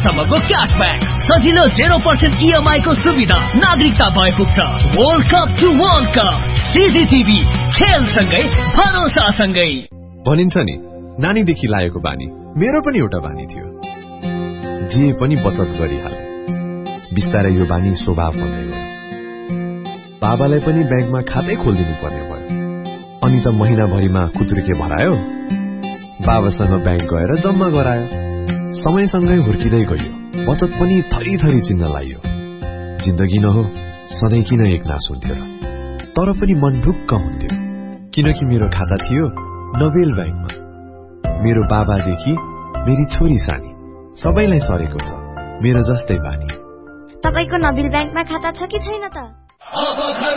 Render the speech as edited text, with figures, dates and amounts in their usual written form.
सम्मको क्यासब्याक, सजिलो 0% EMI को सुविधा, नागरिकता भए पुग्छ। World cup to world cup, CCTV खेलसँगै भरोसासँगै। भनिन्छ नि, नानीदेखि लागेको बानी मेरो पनि एउटा बानी थियो। जे पनि बचत गरिहाले। बिस्तारै यो बानी स्वभाव बन्दै गयो। बाबालाई पनि ब्याङ्कमा खातै खोलिदिनु पर्ने भयो। अनि त महिनाभरिमा कुतुर्के भरायो, बाबासँग ब्याङ्क गएर जम्मा गरायो। समयसँगै हुर्किँदै गयो, बचत पनि थरी थरी चिन्न लाग्यो। जिन्दगी न हो, सधैँ किन एकनास हुन्थ्यो र? तर पनि मन ढुक्क हुन्थ्यो, किनकि मेरो खाता थियो नोबेल ब्याङ्कमा। मेरो बाबादेखि मेरी छोरी सानी सबैलाई सरेको छ मेरो जस्तै बानी। तपाईको नोबेल ब्याङ्कमा खाता छ कि छैन त?